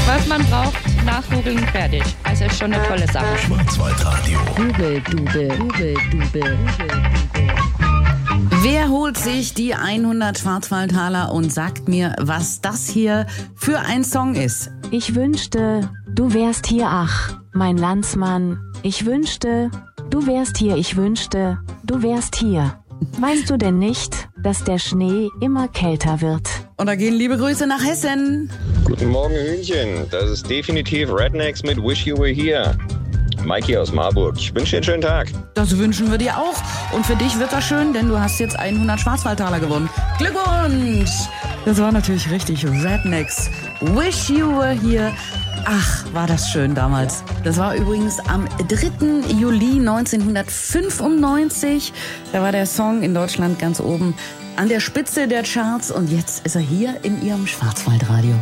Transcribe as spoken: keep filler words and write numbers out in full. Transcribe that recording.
Was man braucht, nachgoogeln, fertig. Also ist schon eine tolle Sache. Schwarzwaldradio. Dubel, Dubel, Dubel, Dubel. Wer holt sich die hundert Schwarzwaldtaler und sagt mir, was das hier für ein Song ist? Ich wünschte, du wärst hier, ach, mein Landsmann. Ich wünschte, du wärst hier, ich wünschte, du wärst hier. Weißt du denn nicht, dass der Schnee immer kälter wird? Und da gehen liebe Grüße nach Hessen. Guten Morgen, Hühnchen. Das ist definitiv Rednecks mit Wish You Were Here. Mikey aus Marburg. Ich wünsche dir einen schönen Tag. Das wünschen wir dir auch. Und für dich wird das schön, denn du hast jetzt hundert Schwarzwaldtaler gewonnen. Glückwunsch! Das war natürlich richtig. Rednecks. Wish You Were Here. Ach, war das schön damals. Das war übrigens am dritten Juli neunzehnhundertfünfundneunzig. Da war der Song in Deutschland ganz oben an der Spitze der Charts. Und jetzt ist er hier in Ihrem Schwarzwaldradio.